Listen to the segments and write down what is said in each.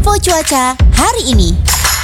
Info cuaca hari ini.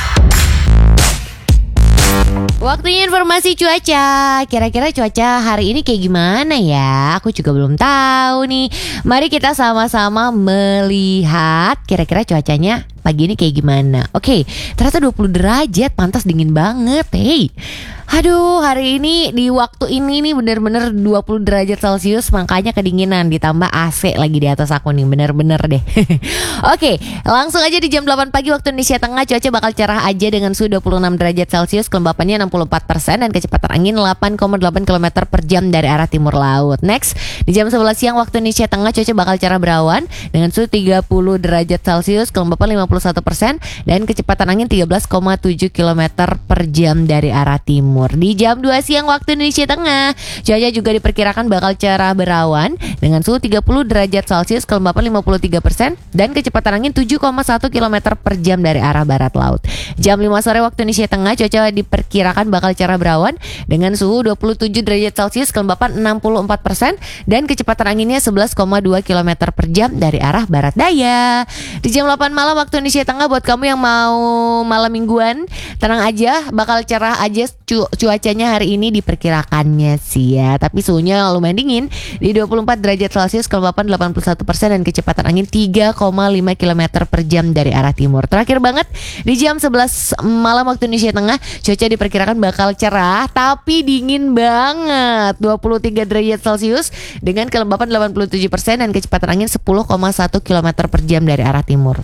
Waktunya informasi cuaca. Kira-kira cuaca hari ini kayak gimana ya? Aku juga belum tahu nih. Mari kita sama-sama melihat kira-kira cuacanya pagi ini kayak gimana. Oke, ternyata 20 derajat, pantas dingin banget. Hey. Aduh, hari ini di waktu ini nih bener-bener 20 derajat Celcius, makanya kedinginan, ditambah AC lagi di atas aku nih, bener-bener deh. Oke, langsung aja di jam 8 pagi waktu Indonesia Tengah, cuaca bakal cerah aja dengan suhu 26 derajat Celcius, kelembapannya 64% dan kecepatan angin 8,8 km per jam dari arah timur laut. Next, di jam 11 siang waktu Indonesia Tengah, cuaca bakal cerah berawan dengan suhu 30 derajat Celcius, kelembapan 51% dan kecepatan angin 13,7 km per jam dari arah timur. Di jam 2 siang waktu Indonesia Tengah, cuaca juga diperkirakan bakal cerah berawan dengan suhu 30 derajat Celcius, kelembapan 53% dan kecepatan angin 7,1 km per jam dari arah barat laut. Jam 5 sore waktu Indonesia Tengah, cuaca diperkirakan bakal cerah berawan dengan suhu 27 derajat Celcius, kelembapan 64% dan kecepatan anginnya 11,2 km per jam dari arah barat daya. Di jam 8 malam waktu Indonesia Tengah, buat kamu yang mau malam mingguan, tenang aja, bakal cerah aja cuacanya hari ini diperkirakannya sih ya. Tapi suhunya lumayan dingin di 24 derajat Celcius, kelembapan 81% dan kecepatan angin 3,5 km per jam dari arah timur. Terakhir banget di jam 11 malam waktu Indonesia Tengah, cuaca diperkirakan bakal cerah tapi dingin banget, 23 derajat Celcius dengan kelembapan 87% dan kecepatan angin 10,1 km per jam dari arah timur.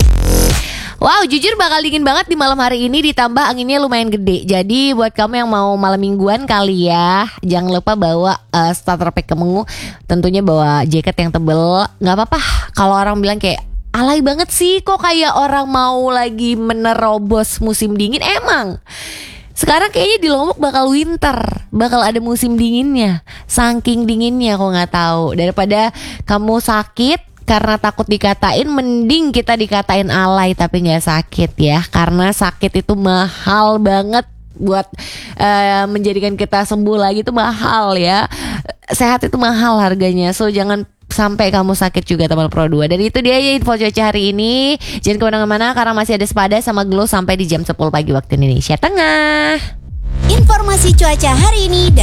Wow, jujur bakal dingin banget di malam hari ini, ditambah anginnya lumayan gede. Jadi buat kamu yang mau malam mingguan kali ya, jangan lupa bawa starter pack kamu. Tentunya bawa jaket yang tebel. Gak apa-apa kalau orang bilang kayak, alay banget sih, kok kayak orang mau lagi menerobos musim dingin. Emang sekarang kayaknya di Lombok bakal winter, bakal ada musim dinginnya. Saking dinginnya, kok gak tahu. Daripada kamu sakit karena takut dikatain, mending kita dikatain alay tapi gak sakit ya. Karena sakit itu mahal banget, buat menjadikan kita sembuh lagi itu mahal ya. Sehat itu mahal harganya. So jangan sampai kamu sakit juga teman Pro 2. Dan itu dia ya info cuaca hari ini. Jangan kemana-mana karena masih ada Sepada sama Glow sampai di jam 10 pagi waktu Indonesia Tengah. Informasi cuaca hari ini